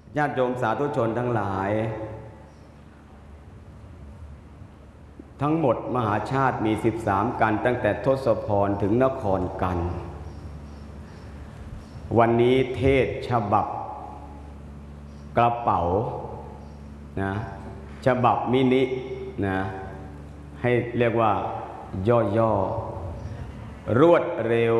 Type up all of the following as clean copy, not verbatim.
ญาติโยมสาธุชนทั้งหลายทั้งหมดมหาชาติมี13กันตั้งแต่ทศพรถึงนครกันวันนี้เทศฉบับกระเป๋านะฉบับมินินะให้เรียกว่าย่อๆรวดเร็ว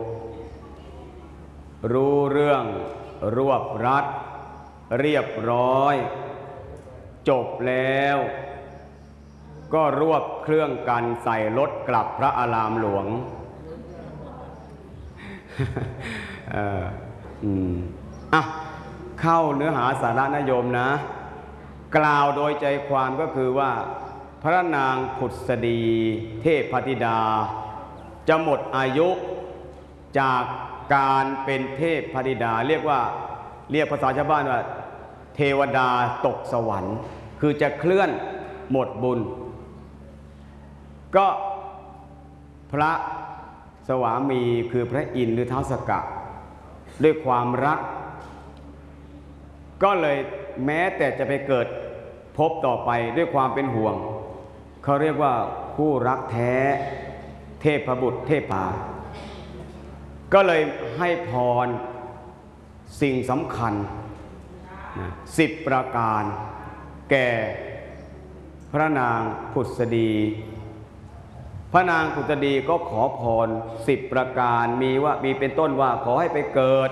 รู้เรื่องรวบรัดเรียบร้อยจบแล้วก็รวบเครื่องกันใส่รถกลับพระอารามหลวงเข้าเนื้อหาสาระนะโยมนะกล่าวโดยใจความก็คือว่าพระนางผุดสดีเทพธิดาจะหมดอายุจากการเป็นเทพธิดาเรียกภาษาชาวบ้านว่าเทวดาตกสวรรค์คือจะเคลื่อนหมดบุญก็พระสวามีคือพระอินทร์หรือท้าวสกะด้วยความรักก็เลยแม้แต่จะไปเกิดพบต่อไปด้วยความเป็นห่วงเขาเรียกว่าคู่รักแท้เทพบุตรเทพาก็เลยให้พรสิ่งสำคัญ10 ประการแก่พระนางผุดสดีพระนางผุดสดีก็ขอพร10 ประการมีเป็นต้นว่าขอให้ไปเกิด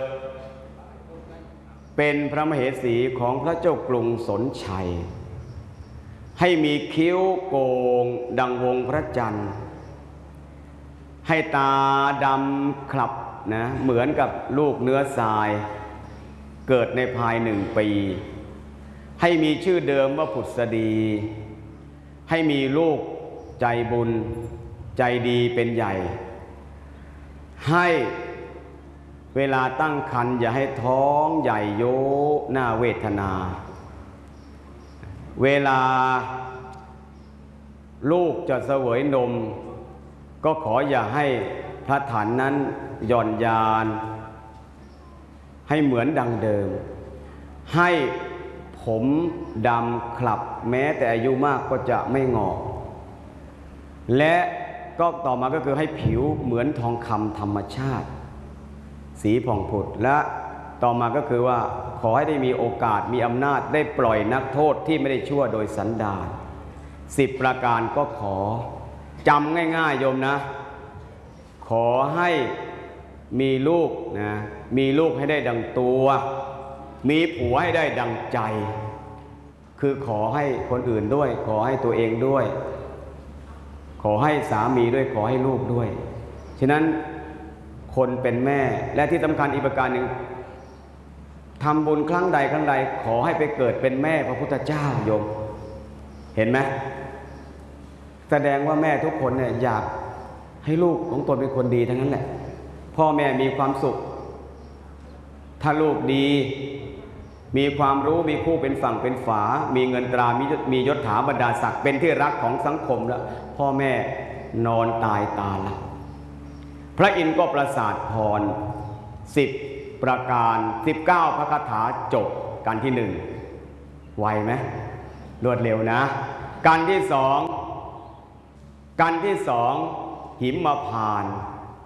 เป็นพระมเหสีของพระเจ้ากรุงสนชัยให้มีคิ้วโก่งดังวงพระจันทร์ให้ตาดำคลับนะเหมือนกับลูกเนื้อทรายเกิดในภาย1 ปีให้มีชื่อเดิมว่าผุดสดีให้มีลูกใจบุญใจดีเป็นใหญ่ให้เวลาตั้งครรภ์อย่าให้ท้องใหญ่โยน่าเวทนาเวลาลูกจะเสวยนมก็ขออย่าให้พระฐานนั้นหย่อนยานให้เหมือนดังเดิมให้ผมดำคลับแม้แต่อายุมากก็จะไม่งอกและก็ต่อมาก็คือให้ผิวเหมือนทองคำธรรมชาติสีผ่องผุดและต่อมาก็คือว่าขอให้ได้มีโอกาสมีอำนาจได้ปล่อยนักโทษที่ไม่ได้ชั่วโดยสันดาน10 ประการก็ขอจำง่ายๆโยมนะขอให้มีลูกนะมีลูกให้ได้ดังตัวมีผัวให้ได้ดังใจคือขอให้คนอื่นด้วยขอให้ตัวเองด้วยขอให้สามีด้วยขอให้ลูกด้วยฉะนั้นคนเป็นแม่และที่สำคัญอีกประการหนึ่งทำบุญครั้งใดครั้งใดขอให้ไปเกิดเป็นแม่พระพุทธเจ้าโยมเห็นไหมแสดงว่าแม่ทุกคนเนี่ยอยากให้ลูกของตนเป็นคนดีทั้งนั้นแหละพ่อแม่มีความสุขถ้าลูกดีมีความรู้มีคู่เป็นฝั่งเป็นฝามีเงินตรามียศถาบรรดาศักดิ์เป็นที่รักของสังคมแล้วพ่อแม่นอนตายตาละพระอินทร์ก็ประสาทพร10 ประการ19 พระคาถาจบกันที่1ไวไหมรวดเร็วนะกันที่2หิมพานต์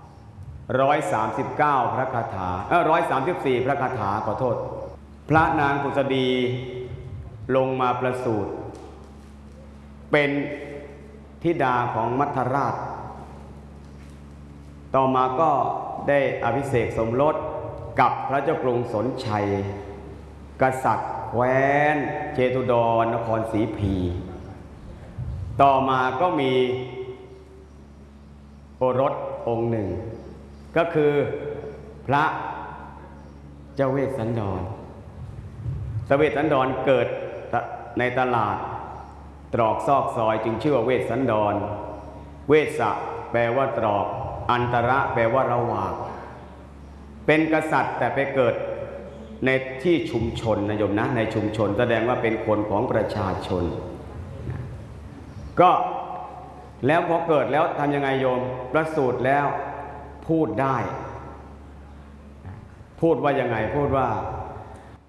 139 พระคาถา134 พระคาถาขอโทษพระนางผุดสดีลงมาประสูติเป็นธิดาของมัทราชต่อมาก็ได้อภิเษกสมรสกับพระเจ้ากรุงสนชัยกษัตริย์แคว้นเชตุดรนครศรีพีต่อมาก็มีโอรสองค์หนึ่งก็คือพระเจ้าเวสสันดรเวสสันดรเกิดในตลาดตรอกซอกซอยจึงชื่อว่าเวสสันดรเวสะแปลว่าตรอกอันตระแปลว่าระหว่างเป็นกษัตริย์แต่ไปเกิดในที่ชุมชนนะโยมนะในชุมชนแสดงว่าเป็นคนของประชาชนก็แล้วพอเกิดแล้วทำยังไงโยมประสูติแล้วพูดได้พูดว่ายังไงพูดว่า